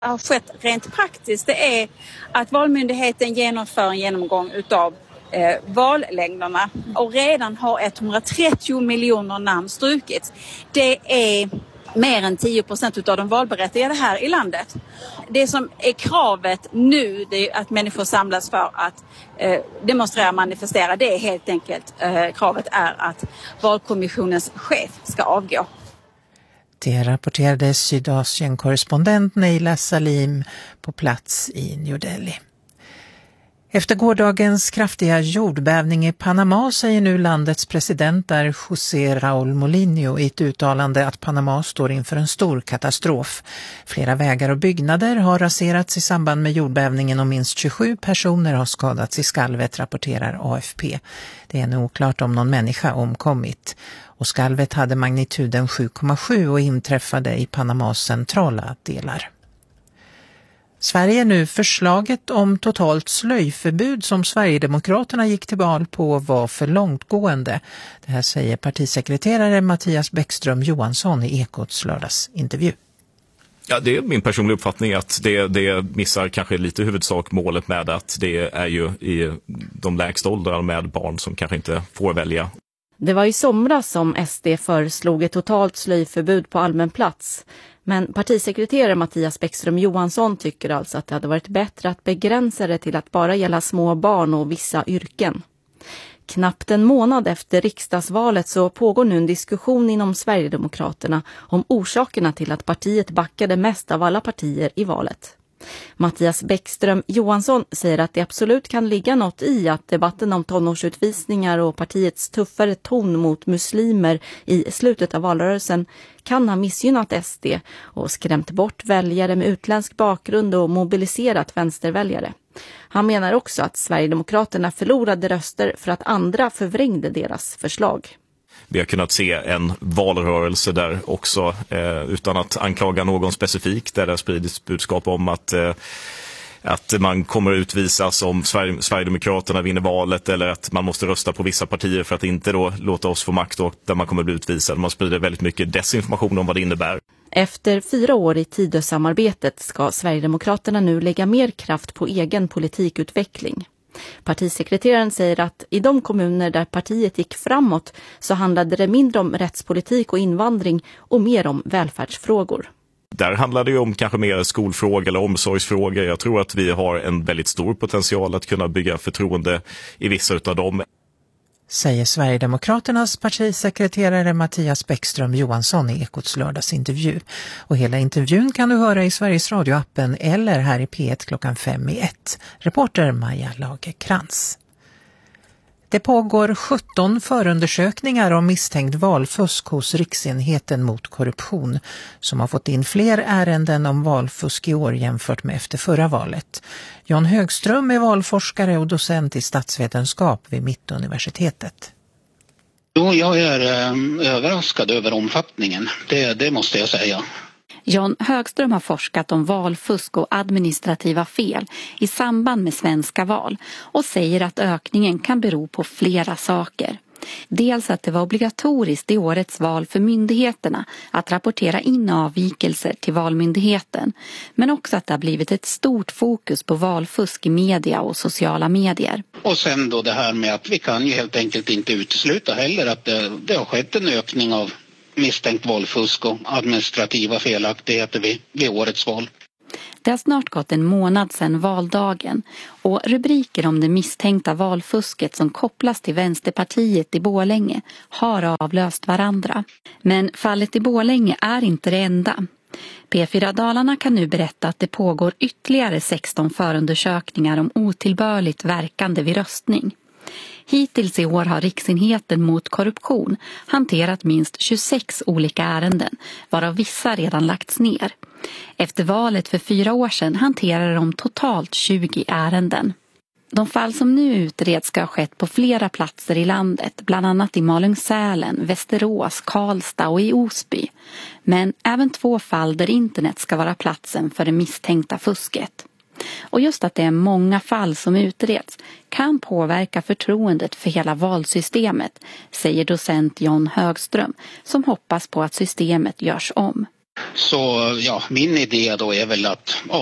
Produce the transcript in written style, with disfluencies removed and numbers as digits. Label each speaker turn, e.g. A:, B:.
A: har skett rent praktiskt, det är att Valmyndigheten genomför en genomgång utav vallängderna och redan har 130 miljoner namn strukits. Det är mer än 10% av de valberättigade här i landet. Det som är kravet nu, det är att människor samlas för att demonstrera och manifestera. Det är helt enkelt, kravet är att valkommissionens chef ska avgå.
B: Det rapporterade Sydasien-korrespondent Neila Salim på plats i New Delhi. Efter gårdagens kraftiga jordbävning i Panama säger nu landets president där José Raúl Molinho i ett uttalande att Panama står inför en stor katastrof. Flera vägar och byggnader har raserats i samband med jordbävningen och minst 27 personer har skadats i skalvet, rapporterar AFP. Det är ännu oklart om någon människa omkommit. Och skalvet hade magnituden 7,7 och inträffade i Panamas centrala delar. Sverige nu förslaget om totalt slöjförbud som Sverigedemokraterna gick till val på var för långtgående. Det här säger partisekreterare Mattias Bäckström Johansson i Ekots lördagsintervju.
C: Ja, det är min personliga uppfattning att det missar kanske lite huvudsak målet med att det är ju i de lägsta åldrarna med barn som kanske inte får välja.
D: Det var i somras som SD föreslog ett totalt slöjförbud på allmän plats. Men partisekreterare Mattias Bäckström Johansson tycker alltså att det hade varit bättre att begränsa det till att bara gälla små barn och vissa yrken. Knappt en månad efter riksdagsvalet så pågår nu en diskussion inom Sverigedemokraterna om orsakerna till att partiet backade mest av alla partier i valet. Mattias Bäckström Johansson säger att det absolut kan ligga något i att debatten om tonårsutvisningar och partiets tuffare ton mot muslimer i slutet av valrörelsen kan ha missgynnat SD och skrämt bort väljare med utländsk bakgrund och mobiliserat vänsterväljare. Han menar också att Sverigedemokraterna förlorade röster för att andra förvrängde deras förslag.
C: Vi har kunnat se en valrörelse där också, utan att anklaga någon specifik, där det har spridits budskap om att man kommer utvisas om Sverigedemokraterna vinner valet eller att man måste rösta på vissa partier för att inte då låta oss få makt och där man kommer bli utvisad. Man sprider väldigt mycket desinformation om vad det innebär.
D: Efter 4 år i Tidösamarbetet ska Sverigedemokraterna nu lägga mer kraft på egen politikutveckling. Partisekreteraren säger att i de kommuner där partiet gick framåt så handlade det mindre om rättspolitik och invandring och mer om välfärdsfrågor.
C: Där handlar det ju om kanske mer skolfrågor eller omsorgsfrågor. Jag tror att vi har en väldigt stor potential att kunna bygga förtroende i vissa utav dem.
B: Säger Sverigedemokraternas partisekreterare Mattias Bäckström Johansson i Ekots lördagsintervju. Och hela intervjun kan du höra i Sveriges Radio-appen eller här i P1 klockan 5:01. Reporter Maja Lagerkrans. Det pågår 17 förundersökningar om misstänkt valfusk hos Riksenheten mot korruption som har fått in fler ärenden om valfusk i år jämfört med efter förra valet. Jan Högström är valforskare och docent i statsvetenskap vid Mittuniversitetet.
E: Jo, jag är överraskad över omfattningen, det måste jag säga.
F: Jan Högström har forskat om valfusk och administrativa fel i samband med svenska val och säger att ökningen kan bero på flera saker. Dels att det var obligatoriskt i årets val för myndigheterna att rapportera in avvikelser till valmyndigheten, men också att det har blivit ett stort fokus på valfusk i media och sociala medier.
E: Och sen då det här med att vi kan ju helt enkelt inte utesluta heller att det har skett en ökning av misstänkt valfusk och administrativa felaktigheter vid årets val.
F: Det har snart gått en månad sedan valdagen och rubriker om det misstänkta valfusket som kopplas till Vänsterpartiet i Borlänge har avlöst varandra. Men fallet i Borlänge är inte det enda. P4 Dalarna kan nu berätta att det pågår ytterligare 16 förundersökningar om otillbörligt verkande vid röstning. Hittills i år har Riksenheten mot korruption hanterat minst 26 olika ärenden, varav vissa redan lagts ner. Efter valet för 4 år sedan hanterar de totalt 20 ärenden. De fall som nu utreds ska ha skett på flera platser i landet, bland annat i Malung-Sälen, Västerås, Karlstad och i Osby. Men även 2 fall där internet ska vara platsen för det misstänkta fusket. Och just att det är många fall som utreds kan påverka förtroendet för hela valsystemet, säger docent Jan Högström som hoppas på att systemet görs om.
E: Så ja, min idé då är väl att